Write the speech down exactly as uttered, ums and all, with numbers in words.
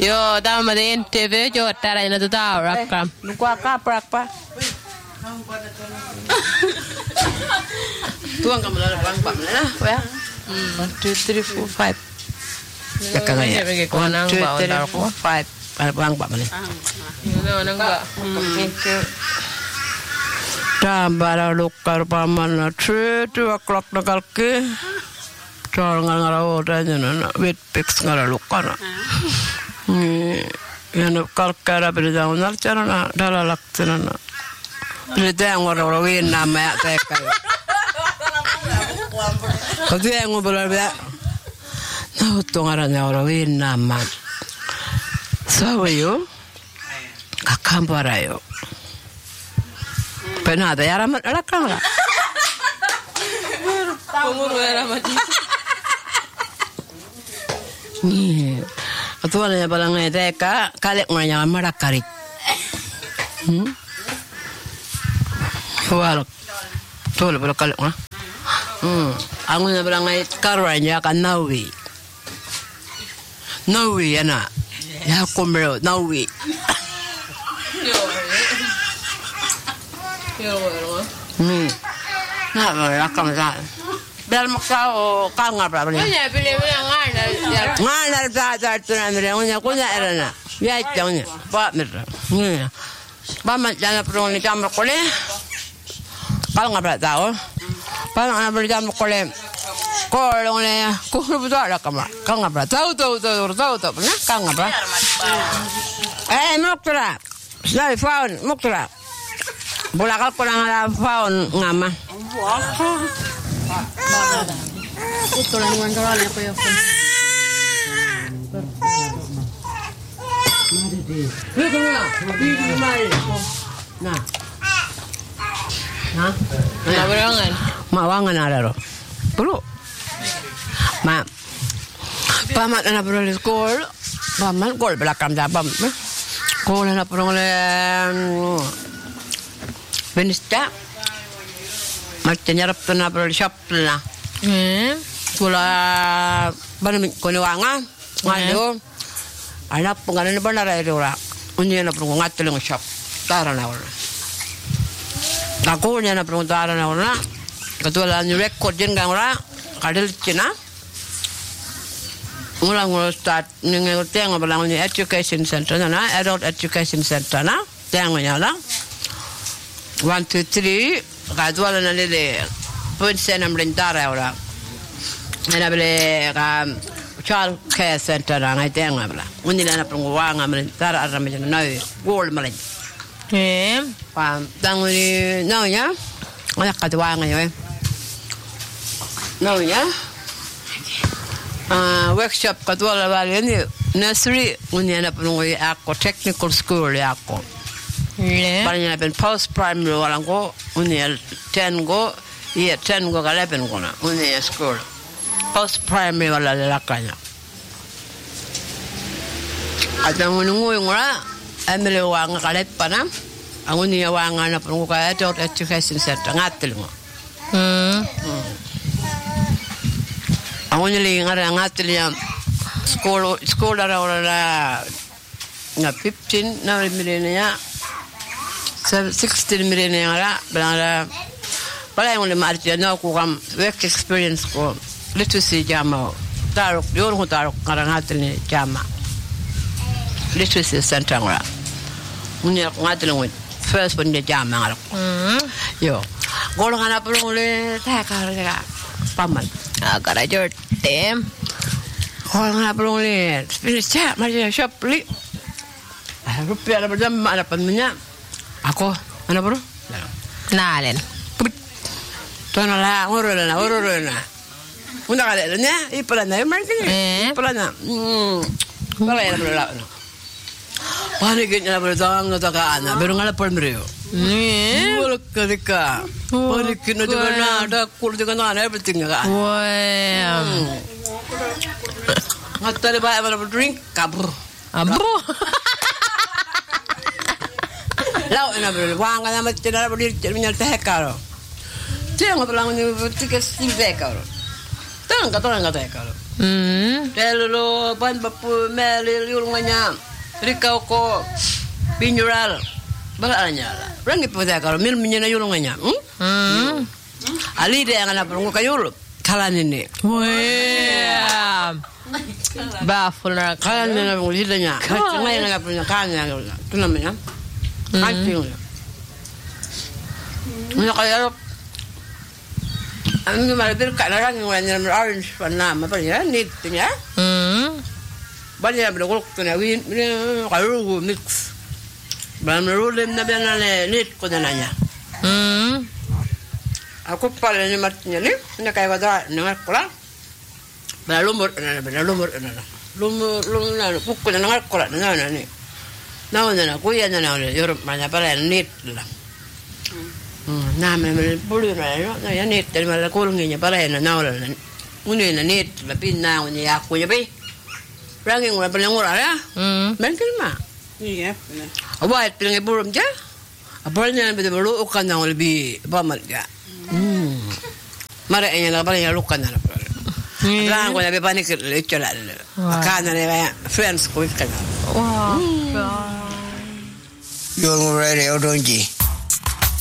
Joo, tämä on N T V, joo, täällä ei näytä täällä. Lukua kaaprakpa. Tuon kamalla bang bang na, ya. One, two, three, four, five. Kakak ya. One, two, three, four, five. Bang bang ni. Tambara lukkar pamana three two o'clock na kalki. Chor ngara ora jana wet picks ngara lukkana. Ni yana kalkara bridaunar chana dala laktana. Bridang ora ora win nama teka. Kau yang ngobrol dia, nah tu ngaranya orang win nama. Sahayo, kakamparayo. Pernah ada yang ramai rakang lah. Pengurus yang ramai. Ni, tu ada yang paling teka, kalik nganya marakarik. Hmm, walak, tu le boleh kalik mah. Hmm, aku nak bilang ay karanya kan nawi, nawi ya nak, ya kumero nawi. Hmm, nak berakam sah. Biar makau kau ngapa beli? Punya pilih pilih ngan, ngan ada dah tu nak beli, punya punya erana, ya jangan, pak merah. Hmm, bapak jangan perlu ni jam berkoleh, kau ngapa tahu? Parang ana berjam kolem. Kolong le, kulo buta la kama. Kang ngapa? Tahu tahu tahu tahu tahu. Nah, kang ngapa? Eh, moktra. Sai faun, moktra. Bola kal kurang ada faun ngama. Itu lah nuan kalau apa ya? Mari deh. Betul. Di mari. Nah. Nah, Nak berangan. Mak wangan ada ro. Perlu. Mak. Pamat anak perlu di sekolah. Pamat gol belakang jabam. Gol anak perlu le. Benista. Macam nyarap tu anak perlu shop lah. Hmm. Kula bani koni wanga. Ngayo. Anak penganan benar ada orang. Unyi anak perlu ngatel shop. Tarana orang. Aku ni na peruntaran na orang, ketua ni record jen gang orang, kadal cina, ngulang ngulang start ni ngai tiang abalang ni education center na, adult education center na, tiang ngaya lang, one two three, ketua na lele, pun sen amrintara orang, na bele ka child care center na ngai tiang abalang, undi na perunguang amrintara aram jen na, gold malang. Eh, Pam, tanggung ni, namanya, anak ketua ngayon. Namanya, ah workshop ketua lawal ni nursery, unya na penunggu aku technical school aku. le. Banyak pen post primary orang ko, unya ten go, iya ten go kalau pen ko na, unya school. Post primary wala lalakanya. Ada menunggu ngora. Ambil wang karet panam, aku ni wang anak perlu kaya adult education center ngatil mo. Hmm. Aku ni lagi ngarang ngatil yang sekolah sekolah orang lah, ngah fifteen na milenia, sixteen milenia lah, benar. Pada yang boleh marti, na aku kam work experience ko, literacy jama, taruk, diorang ko taruk ngarang ngatil ni jama. Literacy center ngora. Unya ngatil ngoi. First pun dia jam ngara. Hmm. Yo. Golongan apa le tak kara paman. Agak aja tem. Golongan apa le? Pilih cak mari shop li. Ah rupiah ada berjam ada pannya. Aku mana bro? Nalen. Tuan lah ngorona ngorona. Unda kale nya ipalana martin. Eh. Ipalana. Hmm. Kala ya berla. Panik nya berjang ngata ana. Baru ngala permrio. Ni. Bolak ketika. Panik nya di mana ada kul di kana everything ka. Wah. Ngata ba mana drink kabur. Abu. Lau ina ber wanga na mat tena ber nya teh karo. Tiang ko lang ni tiket sim teh karo. Tang ka tang ka teh karo. Hmm. Telulu pan papu melil yulunganya. Rikau ko pinyural. Balanya lah. Rangi pada kalau mil menyena yulunganya. Hmm? Hmm. Ali dia yang anak perunggu kayul. Kalan ini. Wah. Baful nak. Kalan ini perunggu lidahnya. Cuma yang anak punya kalannya. Itu namanya. Kancing. Ini kayak Ang malapit ka na lang yung wala na orange na mapalya need niya. Hmm. Banya bilog ko na win kayo mix. Ban rolem na bana na need ko na niya. Hmm. Ako pala ni mat niya ni na kay wada na ko la. Ba lumur na ba lumur na. Lumur lumur na ko na na ko la na na ni. Na na ko ya na na Europe man pala need la. Nah, memang boleh lah. Ya net dari mana kurangnya para yang nawa lah. Uni na net tapi na uni aku ya be. Rangi ngula paling ngura ya. Hmm. Mungkin mah. Iya. Awak paling burung je. Apalnya beda baru ukan yang lebih pamat ya. Hmm. Mara yang nak paling lukan lah. Rangi ngula be panik leceh lah. Makan ni kayak friends kuit kan. Wah. Yung radio donji.